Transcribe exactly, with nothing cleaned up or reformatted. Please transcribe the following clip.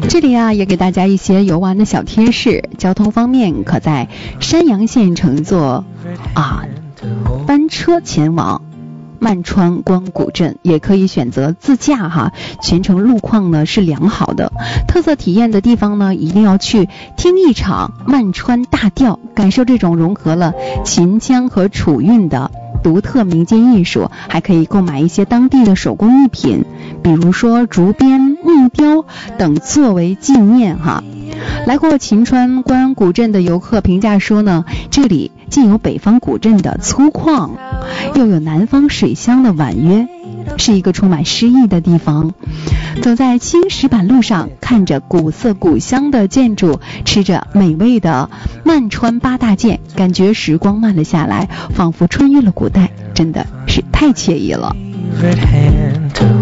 这里啊也给大家一些游玩的小贴士。交通方面，可在山阳县乘坐啊班车前往曼川关古镇，也可以选择自驾哈，全程路况呢是良好的。特色体验的地方呢，一定要去听一场曼川大调，感受这种融合了秦腔和楚韵的独特民间艺术。还可以购买一些当地的手工艺品，比如说竹编、木雕等作为纪念哈。来过秦川关古镇的游客评价说呢，这里既有北方古镇的粗犷，又有南方水乡的婉约，是一个充满诗意的地方。走在青石板路上，看着古色古香的建筑，吃着美味的曼川八大件，感觉时光慢了下来，仿佛穿越了古代，真的是太惬意了。